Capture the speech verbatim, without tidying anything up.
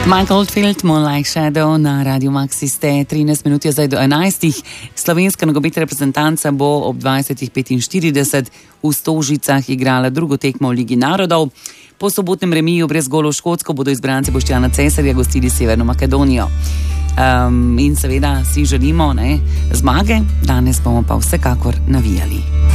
Michael Oldfield, Moonlight Shadow na Radio Maxi ste trinajst minut je zdaj do enajstih. Slovenska nogometna reprezentanca bo ob dvajsetih petinštirideset v Stožicah igrala drugo tekmo v Ligi narodov. Po sobotnem remiju brez golov Škotsko bodo izbranci Boštjana Cesarja gostili Severno Makedonijo. Um, in seveda si želimo ne, zmage, danes bomo pa vsekakor navijali.